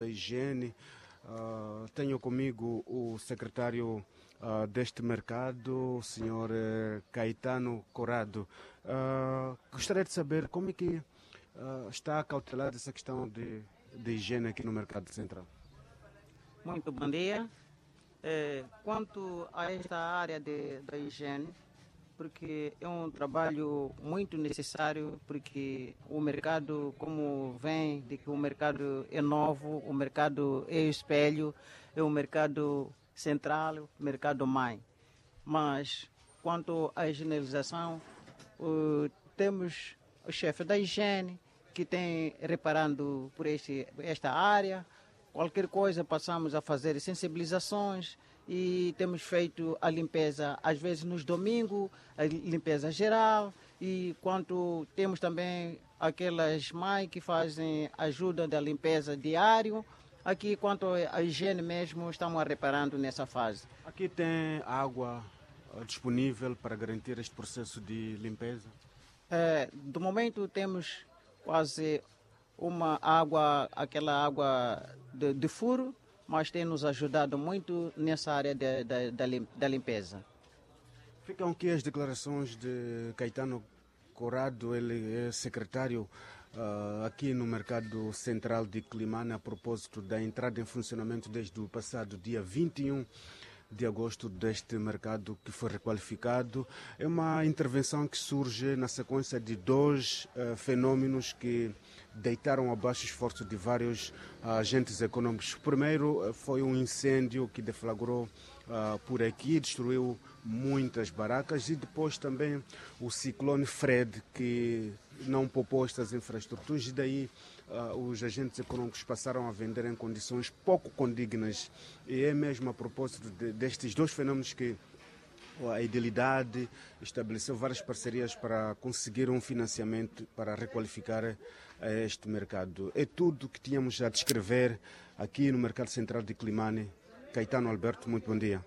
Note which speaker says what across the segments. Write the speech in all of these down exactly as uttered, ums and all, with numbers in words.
Speaker 1: higiene. Uh, tenho comigo o secretário uh, deste mercado, o senhor uh, Caetano Corrado. Uh, gostaria de saber como é que uh, está cautelada essa questão de, de higiene aqui no Mercado Central.
Speaker 2: Muito bom dia. É, quanto a esta área de, da higiene, porque é um trabalho muito necessário, porque o mercado, como vem, de que o mercado é novo, o mercado é espelho, é o mercado central, o mercado mãe. Mas, quanto à higienização, uh, temos o chefe da higiene, que tem reparando por este, esta área. Qualquer coisa passamos a fazer sensibilizações, e temos feito a limpeza, às vezes nos domingos, a limpeza geral, e quanto temos também aquelas mães que fazem ajuda da limpeza diário. Aqui, quanto à higiene mesmo, estamos reparando nessa fase.
Speaker 1: Aqui tem água disponível para garantir este processo de limpeza?
Speaker 2: É, do momento temos quase uma água, aquela água de, de furo, mas tem nos ajudado muito nessa área de, de, de, da limpeza.
Speaker 1: Ficam aqui as declarações de Caetano Corrado, ele é secretário uh, aqui no Mercado Central de Climane, a propósito da entrada em funcionamento desde o passado dia vinte e um de agosto deste mercado que foi requalificado. É uma intervenção que surge na sequência de dois uh, fenômenos que deitaram abaixo o esforço de vários uh, agentes econômicos. O primeiro uh, foi um incêndio que deflagrou uh, por aqui, destruiu muitas barracas, e depois também o ciclone Fred, que não poupou estas infraestruturas, e daí uh, os agentes econômicos passaram a vender em condições pouco condignas. E é mesmo a propósito de, destes dois fenômenos que a Idilidade estabeleceu várias parcerias para conseguir um financiamento para requalificar este mercado. É tudo que tínhamos a descrever aqui no Mercado Central de Climane. Caetano Alberto, muito bom dia.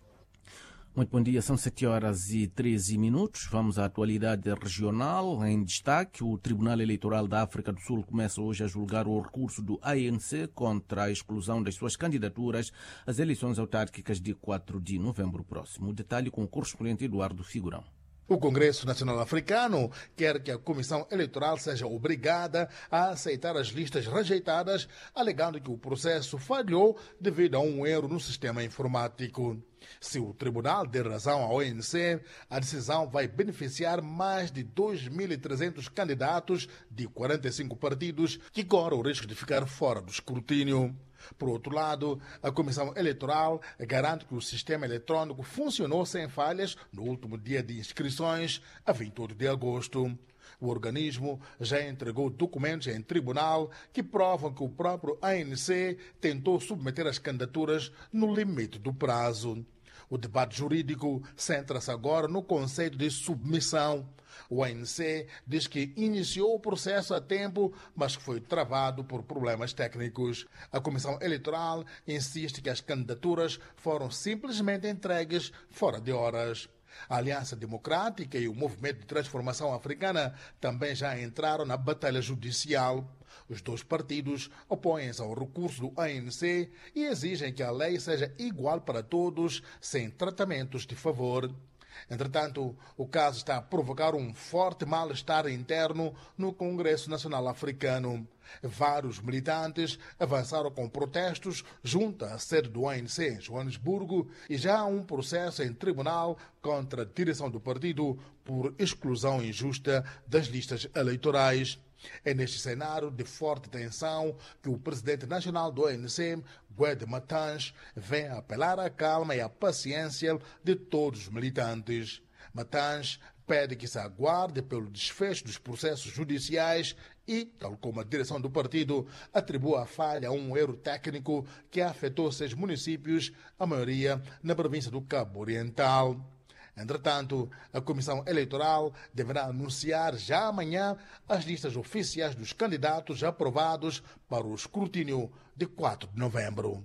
Speaker 3: Muito bom dia, são sete horas e treze minutos. Vamos à atualidade regional. Em destaque, o Tribunal Eleitoral da África do Sul começa hoje a julgar o recurso do A N C contra a exclusão das suas candidaturas às eleições autárquicas de quatro de novembro próximo. O detalhe com o correspondente Eduardo Figurão.
Speaker 4: O Congresso Nacional Africano quer que a Comissão Eleitoral seja obrigada a aceitar as listas rejeitadas, alegando que o processo falhou devido a um erro no sistema informático. Se o tribunal der razão ao A N C, a decisão vai beneficiar mais de dois mil e trezentos candidatos de quarenta e cinco partidos que correm o risco de ficar fora do escrutínio. Por outro lado, a Comissão Eleitoral garante que o sistema eletrônico funcionou sem falhas no último dia de inscrições, a vinte e oito de agosto. O organismo já entregou documentos em tribunal que provam que o próprio A N C tentou submeter as candidaturas no limite do prazo. O debate jurídico centra-se agora no conceito de submissão. O A N C diz que iniciou o processo a tempo, mas que foi travado por problemas técnicos. A Comissão Eleitoral insiste que as candidaturas foram simplesmente entregues fora de horas. A Aliança Democrática e o Movimento de Transformação Africana também já entraram na batalha judicial. Os dois partidos opõem-se ao recurso do A N C e exigem que a lei seja igual para todos, sem tratamentos de favor. Entretanto, o caso está a provocar um forte mal-estar interno no Congresso Nacional Africano. Vários militantes avançaram com protestos junto à sede do A N C em Joanesburgo e já há um processo em tribunal contra a direção do partido por exclusão injusta das listas eleitorais. É neste cenário de forte tensão que o presidente nacional do A N C, Gwede Matange, vem apelar à calma e à paciência de todos os militantes. Matange pede que se aguarde pelo desfecho dos processos judiciais e, tal como a direção do partido, atribua a falha a um erro técnico que afetou seis municípios, a maioria na província do Cabo Oriental. Entretanto, a Comissão Eleitoral deverá anunciar já amanhã as listas oficiais dos candidatos aprovados para o escrutínio de quatro de novembro.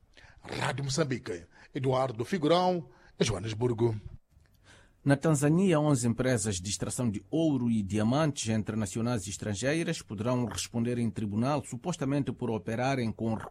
Speaker 4: Rádio Moçambique, Eduardo Figurão, Joanesburgo.
Speaker 3: Na Tanzânia, onze empresas de extração de ouro e diamantes entre nacionais e estrangeiras poderão responder em tribunal supostamente por operarem com recursos